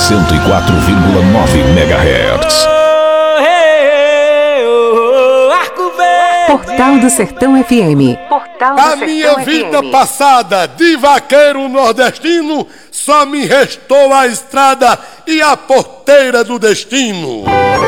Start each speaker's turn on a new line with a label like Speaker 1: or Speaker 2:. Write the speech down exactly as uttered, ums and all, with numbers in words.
Speaker 1: cento e quatro vírgula nove megahertz.
Speaker 2: Portal do Sertão F M. Portal do
Speaker 3: A
Speaker 2: Sertão
Speaker 3: minha vida
Speaker 2: F M.
Speaker 3: passada de vaqueiro nordestino, só me restou a estrada e a porteira do destino.